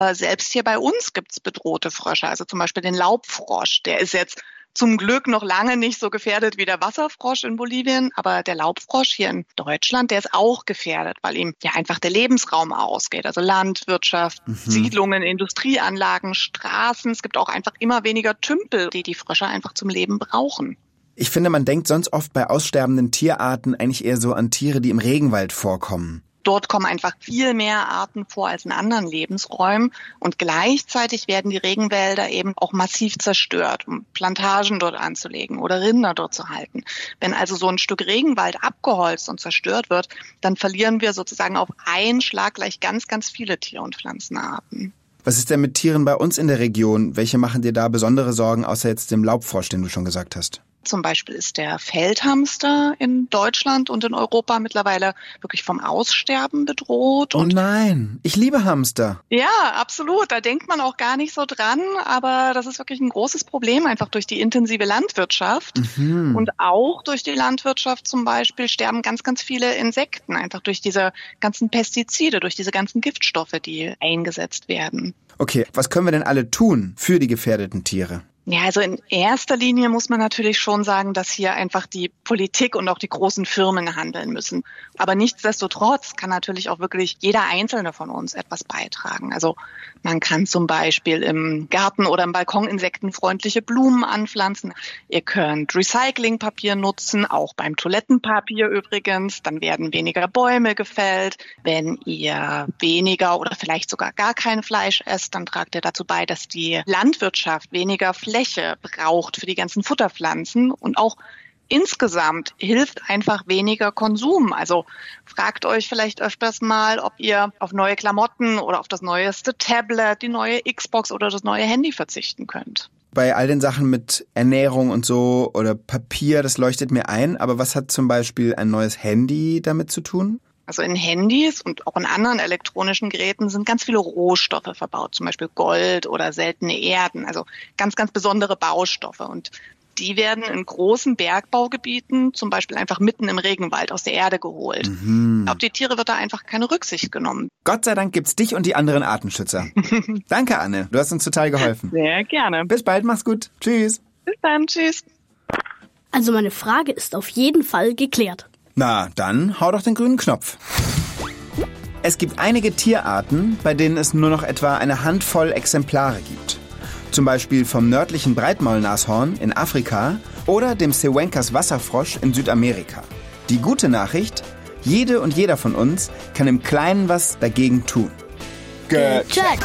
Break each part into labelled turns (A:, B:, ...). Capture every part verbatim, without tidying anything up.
A: Selbst hier bei uns gibt es bedrohte Frösche, also zum Beispiel den Laubfrosch. Der ist jetzt zum Glück noch lange nicht so gefährdet wie der Wasserfrosch in Bolivien, aber der Laubfrosch hier in Deutschland, der ist auch gefährdet, weil ihm ja einfach der Lebensraum ausgeht. Also Landwirtschaft, mhm. Siedlungen, Industrieanlagen, Straßen. Es gibt auch einfach immer weniger Tümpel, die die Frösche einfach zum Leben brauchen.
B: Ich finde, man denkt sonst oft bei aussterbenden Tierarten eigentlich eher so an Tiere, die im Regenwald vorkommen.
A: Dort kommen einfach viel mehr Arten vor als in anderen Lebensräumen und gleichzeitig werden die Regenwälder eben auch massiv zerstört, um Plantagen dort anzulegen oder Rinder dort zu halten. Wenn also so ein Stück Regenwald abgeholzt und zerstört wird, dann verlieren wir sozusagen auf einen Schlag gleich ganz, ganz viele Tier- und Pflanzenarten.
B: Was ist denn mit Tieren bei uns in der Region? Welche machen dir da besondere Sorgen, außer jetzt dem Laubfrosch, den du schon gesagt hast?
A: Zum Beispiel ist der Feldhamster in Deutschland und in Europa mittlerweile wirklich vom Aussterben bedroht.
B: Oh nein, ich liebe Hamster.
A: Ja, absolut. Da denkt man auch gar nicht so dran. Aber das ist wirklich ein großes Problem, einfach durch die intensive Landwirtschaft. Mhm. Und auch durch die Landwirtschaft zum Beispiel sterben ganz, ganz viele Insekten. Einfach durch diese ganzen Pestizide, durch diese ganzen Giftstoffe, die eingesetzt werden.
B: Okay, was können wir denn alle tun für die gefährdeten Tiere?
A: Ja, also in erster Linie muss man natürlich schon sagen, dass hier einfach die Politik und auch die großen Firmen handeln müssen. Aber nichtsdestotrotz kann natürlich auch wirklich jeder Einzelne von uns etwas beitragen. Also man kann zum Beispiel im Garten oder im Balkon insektenfreundliche Blumen anpflanzen. Ihr könnt Recyclingpapier nutzen, auch beim Toilettenpapier übrigens. Dann werden weniger Bäume gefällt. Wenn ihr weniger oder vielleicht sogar gar kein Fleisch esst, dann tragt ihr dazu bei, dass die Landwirtschaft weniger Fläche braucht für die ganzen Futterpflanzen und auch insgesamt hilft einfach weniger Konsum. Also fragt euch vielleicht öfters mal, ob ihr auf neue Klamotten oder auf das neueste Tablet, die neue Xbox oder das neue Handy verzichten könnt.
B: Bei all den Sachen mit Ernährung und so oder Papier, das leuchtet mir ein. Aber was hat zum Beispiel ein neues Handy damit zu tun?
A: Also in Handys und auch in anderen elektronischen Geräten sind ganz viele Rohstoffe verbaut, zum Beispiel Gold oder seltene Erden, also ganz, ganz besondere Baustoffe. Und die werden in großen Bergbaugebieten, zum Beispiel einfach mitten im Regenwald aus der Erde geholt. Mhm. Auf die Tiere wird da einfach keine Rücksicht genommen.
B: Gott sei Dank gibt's dich und die anderen Artenschützer. Danke, Anne. Du hast uns total geholfen.
A: Sehr gerne.
B: Bis bald, mach's gut. Tschüss.
A: Bis dann, tschüss.
C: Also meine Frage ist auf jeden Fall geklärt.
B: Na, dann hau doch den grünen Knopf. Es gibt einige Tierarten, bei denen es nur noch etwa eine Handvoll Exemplare gibt. Zum Beispiel vom nördlichen Breitmaulnashorn in Afrika oder dem Sewenkas Wasserfrosch in Südamerika. Die gute Nachricht, jede und jeder von uns kann im Kleinen was dagegen tun. Gecheckt!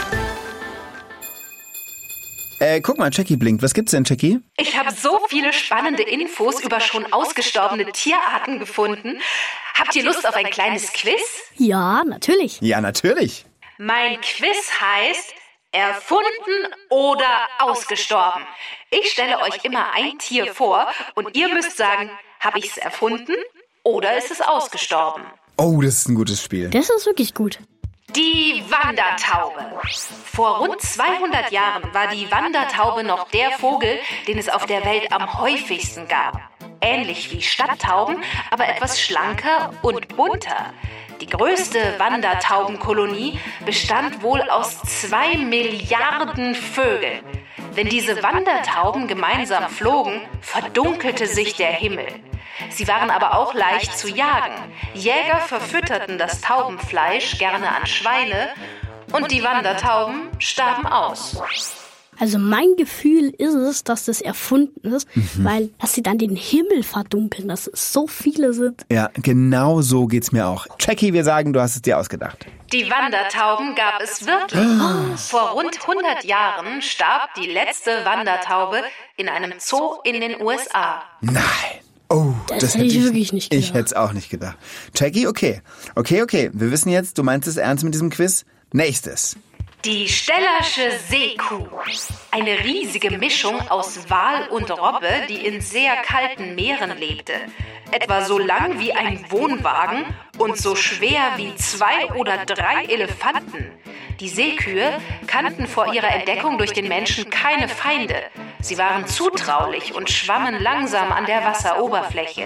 B: Äh, guck mal, Jackie blinkt. Was gibt's denn, Jackie?
D: Ich habe so viele spannende Infos über schon ausgestorbene Tierarten gefunden. Habt ihr Lust auf ein kleines Quiz?
C: Ja, natürlich.
B: Ja, natürlich.
D: Mein Quiz heißt Erfunden oder ausgestorben. Ich stelle euch immer ein Tier vor und ihr müsst sagen, habe ich es erfunden oder ist es ausgestorben?
B: Oh, das ist ein gutes Spiel.
C: Das ist wirklich gut.
D: Die Wandertaube. Vor rund zweihundert Jahren war die Wandertaube noch der Vogel, den es auf der Welt am häufigsten gab. Ähnlich wie Stadttauben, aber etwas schlanker und bunter. Die größte Wandertaubenkolonie bestand wohl aus zwei Milliarden Vögeln. Wenn diese Wandertauben gemeinsam flogen, verdunkelte sich der Himmel. Sie waren aber auch leicht zu jagen. Jäger verfütterten das Taubenfleisch gerne an Schweine und die Wandertauben starben aus.
C: Also mein Gefühl ist es, dass das erfunden ist, mhm. weil dass sie dann den Himmel verdunkeln, dass es so viele sind.
B: Ja, genau so geht's mir auch. Jackie, wir sagen, du hast es dir ausgedacht.
D: Die Wandertauben gab es wirklich. Oh. Vor rund hundert Jahren starb die letzte Wandertaube in einem Zoo in den U S A.
B: Nein. Oh,
C: das, das hätte ich wirklich nicht gedacht.
B: Ich hätte es auch nicht gedacht. Jackie, okay. Okay, okay. Wir wissen jetzt, du meinst es ernst mit diesem Quiz. Nächstes.
D: Die Stellersche Seekuh. Eine riesige Mischung aus Wal und Robbe, die in sehr kalten Meeren lebte. Etwa so lang wie ein Wohnwagen und so schwer wie zwei oder drei Elefanten. Die Seekühe kannten vor ihrer Entdeckung durch den Menschen keine Feinde. Sie waren zutraulich und schwammen langsam an der Wasseroberfläche.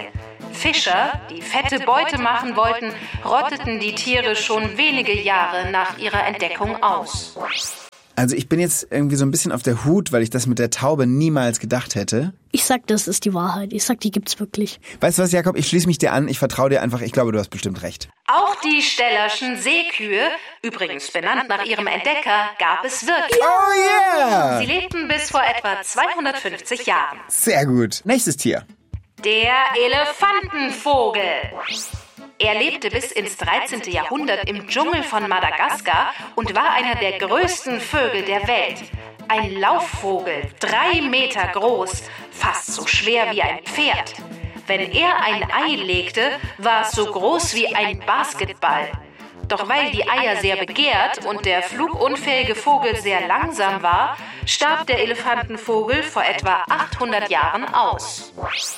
D: Fischer, die fette Beute machen wollten, rotteten die Tiere schon wenige Jahre nach ihrer Entdeckung aus.
B: Also ich bin jetzt irgendwie so ein bisschen auf der Hut, weil ich das mit der Taube niemals gedacht hätte.
C: Ich sag, das ist die Wahrheit. Ich sag, die gibt's wirklich.
B: Weißt du was, Jakob? Ich schließe mich dir an. Ich vertraue dir einfach. Ich glaube, du hast bestimmt recht.
D: Auch die Stellerschen Seekühe, übrigens benannt nach ihrem Entdecker, gab es wirklich.
B: Oh yeah!
D: Sie lebten bis vor etwa zweihundertfünfzig Jahren.
B: Sehr gut. Nächstes Tier.
D: Der Elefantenvogel. Er lebte bis ins dreizehnte Jahrhundert im Dschungel von Madagaskar und war einer der größten Vögel der Welt. Ein Laufvogel, drei Meter groß, fast so schwer wie ein Pferd. Wenn er ein Ei legte, war es so groß wie ein Basketball. Doch weil die Eier sehr begehrt und der flugunfähige Vogel sehr langsam war, starb der Elefantenvogel vor etwa achthundert Jahren aus.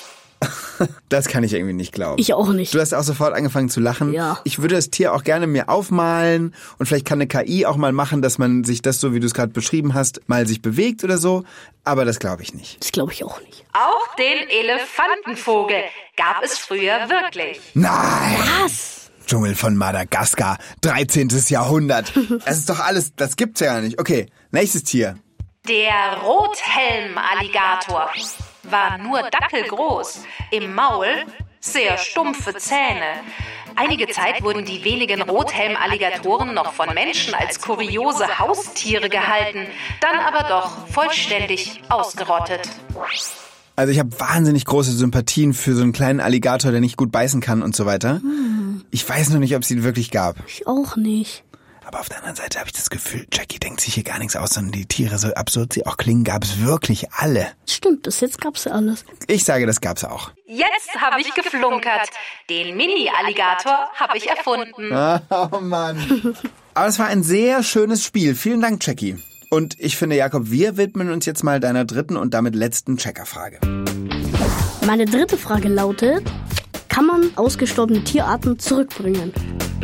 B: Das kann ich irgendwie nicht glauben.
C: Ich auch nicht.
B: Du hast auch sofort angefangen zu lachen.
C: Ja.
B: Ich würde das Tier auch gerne mir aufmalen und vielleicht kann eine K I auch mal machen, dass man sich das, so wie du es gerade beschrieben hast, mal sich bewegt oder so. Aber das glaube ich nicht.
C: Das glaube ich auch nicht.
D: Auch den Elefantenvogel gab es früher wirklich.
B: Nein!
C: Was?
B: Dschungel von Madagaskar, dreizehntes Jahrhundert. Das ist doch alles, das gibt's ja gar nicht. Okay, nächstes Tier.
D: Der Rothelm-Alligator war nur dackelgroß, im Maul sehr stumpfe Zähne. Einige Zeit wurden die wenigen Rothelm-Alligatoren noch von Menschen als kuriose Haustiere gehalten, dann aber doch vollständig ausgerottet.
B: Also ich habe wahnsinnig große Sympathien für so einen kleinen Alligator, der nicht gut beißen kann und so weiter. Hm. Ich weiß nur nicht, ob es ihn wirklich gab.
C: Ich auch nicht.
B: Aber auf der anderen Seite habe ich das Gefühl, Jackie denkt sich hier gar nichts aus, sondern die Tiere, so absurd sie auch klingen, gab es wirklich alle.
C: Stimmt, bis jetzt gab's ja alles.
B: Ich sage, das gab's auch.
D: Jetzt habe ich geflunkert. Den Mini-Alligator habe ich erfunden.
B: Oh Mann. Aber es war ein sehr schönes Spiel. Vielen Dank, Jackie. Und ich finde, Jakob, wir widmen uns jetzt mal deiner dritten und damit letzten Checkerfrage.
C: Meine dritte Frage lautet, kann man ausgestorbene Tierarten zurückbringen?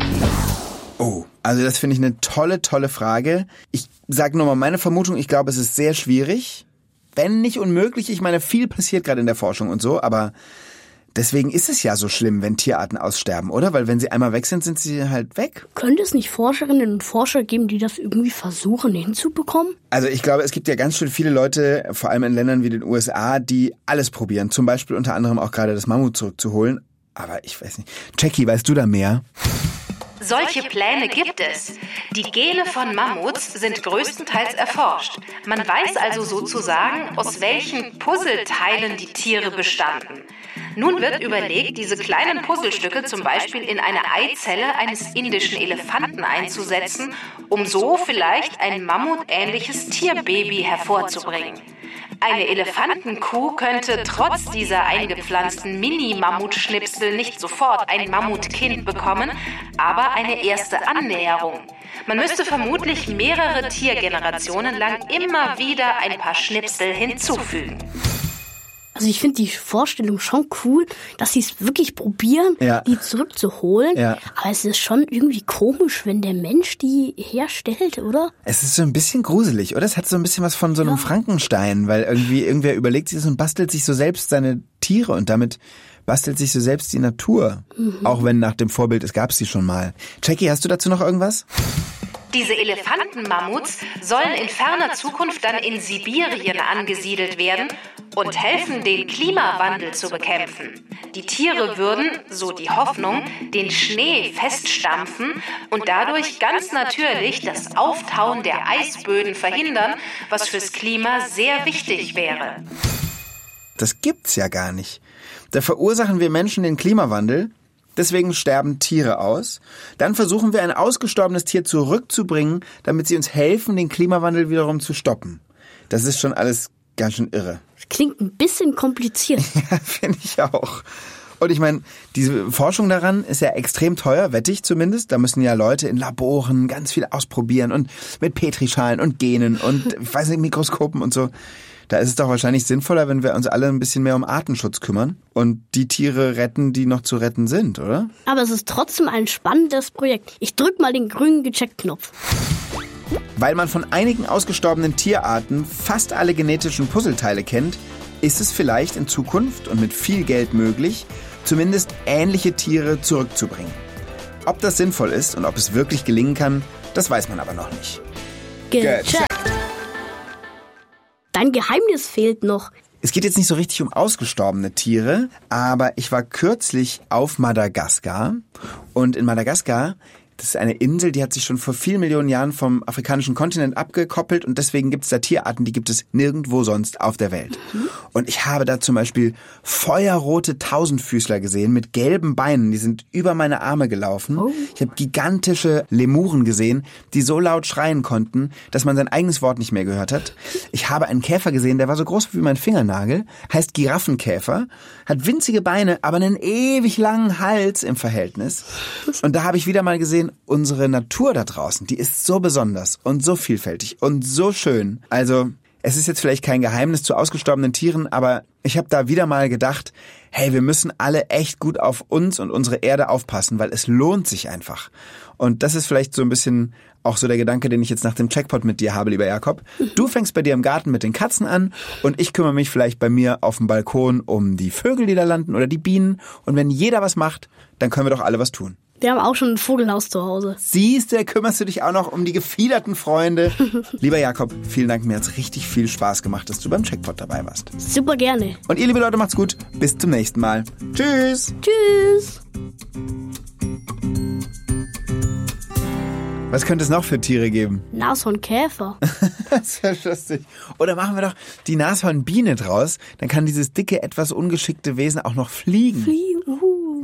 B: Oh, also das finde ich eine tolle, tolle Frage. Ich sage nur mal meine Vermutung, ich glaube, es ist sehr schwierig, wenn nicht unmöglich. Ich meine, viel passiert gerade in der Forschung und so, aber deswegen ist es ja so schlimm, wenn Tierarten aussterben, oder? Weil wenn sie einmal weg sind, sind sie halt weg.
C: Könnte es nicht Forscherinnen und Forscher geben, die das irgendwie versuchen hinzubekommen?
B: Also ich glaube, es gibt ja ganz schön viele Leute, vor allem in Ländern wie den U S A, die alles probieren. Zum Beispiel unter anderem auch gerade das Mammut zurückzuholen. Aber ich weiß nicht. Jackie, weißt du da mehr?
D: Solche Pläne gibt es. Die Gene von Mammuts sind größtenteils erforscht. Man weiß also sozusagen, aus welchen Puzzleteilen die Tiere bestanden. Nun wird überlegt, diese kleinen Puzzlestücke zum Beispiel in eine Eizelle eines indischen Elefanten einzusetzen, um so vielleicht ein mammutähnliches Tierbaby hervorzubringen. Eine Elefantenkuh könnte trotz dieser eingepflanzten Mini-Mammutschnipsel nicht sofort ein Mammutkind bekommen, aber eine erste Annäherung. Man müsste vermutlich mehrere Tiergenerationen lang immer wieder ein paar Schnipsel hinzufügen.
C: Also ich finde die Vorstellung schon cool, dass sie es wirklich probieren,
B: ja.
C: die zurückzuholen.
B: Ja.
C: Aber es ist schon irgendwie komisch, wenn der Mensch die herstellt, oder?
B: Es ist so ein bisschen gruselig, oder? Es hat so ein bisschen was von so einem ja. Frankenstein, weil irgendwie irgendwer überlegt sich das und bastelt sich so selbst seine Tiere und damit bastelt sich so selbst die Natur. Mhm. Auch wenn nach dem Vorbild, es gab sie schon mal. Jackie, hast du dazu noch irgendwas?
D: Diese Elefantenmammuts sollen in ferner Zukunft dann in Sibirien angesiedelt werden und helfen, den Klimawandel zu bekämpfen. Die Tiere würden, so die Hoffnung, den Schnee feststampfen und dadurch ganz natürlich das Auftauen der Eisböden verhindern, was fürs Klima sehr wichtig wäre.
B: Das gibt's ja gar nicht. Da verursachen wir Menschen den Klimawandel. Deswegen sterben Tiere aus. Dann versuchen wir, ein ausgestorbenes Tier zurückzubringen, damit sie uns helfen, den Klimawandel wiederum zu stoppen. Das ist schon alles ganz schön irre.
C: Das klingt ein bisschen kompliziert.
B: Ja, finde ich auch. Und ich meine, diese Forschung daran ist ja extrem teuer, wette ich zumindest. Da müssen ja Leute in Laboren ganz viel ausprobieren und mit Petrischalen und Genen und, ich weiß nicht, Mikroskopen und so. Da ist es doch wahrscheinlich sinnvoller, wenn wir uns alle ein bisschen mehr um Artenschutz kümmern und die Tiere retten, die noch zu retten sind, oder?
C: Aber es ist trotzdem ein spannendes Projekt. Ich drück mal den grünen Gecheckt-Knopf.
B: Weil man von einigen ausgestorbenen Tierarten fast alle genetischen Puzzleteile kennt, ist es vielleicht in Zukunft und mit viel Geld möglich, zumindest ähnliche Tiere zurückzubringen. Ob das sinnvoll ist und ob es wirklich gelingen kann, das weiß man aber noch nicht.
C: Gecheckt. Dein Geheimnis fehlt noch.
B: Es geht jetzt nicht so richtig um ausgestorbene Tiere, aber ich war kürzlich auf Madagaskar und in Madagaskar, das ist eine Insel, die hat sich schon vor vielen Millionen Jahren vom afrikanischen Kontinent abgekoppelt und deswegen gibt es da Tierarten, die gibt es nirgendwo sonst auf der Welt. Mhm. Und ich habe da zum Beispiel feuerrote Tausendfüßler gesehen mit gelben Beinen, die sind über meine Arme gelaufen. Oh. Ich habe gigantische Lemuren gesehen, die so laut schreien konnten, dass man sein eigenes Wort nicht mehr gehört hat. Ich habe einen Käfer gesehen, der war so groß wie mein Fingernagel, heißt Giraffenkäfer, hat winzige Beine, aber einen ewig langen Hals im Verhältnis. Und da habe ich wieder mal gesehen, unsere Natur da draußen, die ist so besonders und so vielfältig und so schön. Also, es ist jetzt vielleicht kein Geheimnis zu ausgestorbenen Tieren, aber ich habe da wieder mal gedacht, hey, wir müssen alle echt gut auf uns und unsere Erde aufpassen, weil es lohnt sich einfach. Und das ist vielleicht so ein bisschen auch so der Gedanke, den ich jetzt nach dem Checkpot mit dir habe, lieber Jakob. Du fängst bei dir im Garten mit den Katzen an und ich kümmere mich vielleicht bei mir auf dem Balkon um die Vögel, die da landen oder die Bienen. Und wenn jeder was macht, dann können wir doch alle was tun.
C: Wir haben auch schon ein Vogelhaus zu Hause.
B: Siehst du, kümmerst du dich auch noch um die gefiederten Freunde. Lieber Jakob, vielen Dank, mir hat's richtig viel Spaß gemacht, dass du beim Checkpot dabei warst.
C: Super gerne.
B: Und ihr, liebe Leute, macht's gut. Bis zum nächsten Mal. Tschüss.
C: Tschüss.
B: Was könnte es noch für Tiere geben?
C: Nashornkäfer.
B: Das wäre lustig. Oder machen wir doch die Nashornbiene draus. Dann kann dieses dicke, etwas ungeschickte Wesen auch noch fliegen.
C: Fliegen, uh.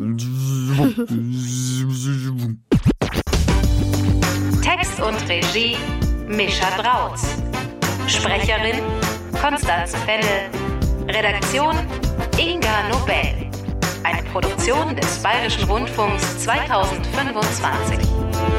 D: Text und Regie Mischa Drautz. Sprecherin Konstanze Fennel. Redaktion Inga Nobel. Eine Produktion des Bayerischen Rundfunks zweitausendfünfundzwanzig.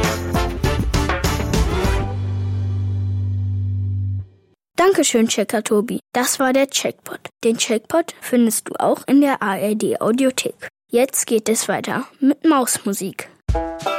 C: Dankeschön, Checker Tobi. Das war der Checkpot. Den Checkpot findest du auch in der A R D Audiothek. Jetzt geht es weiter mit Mausmusik.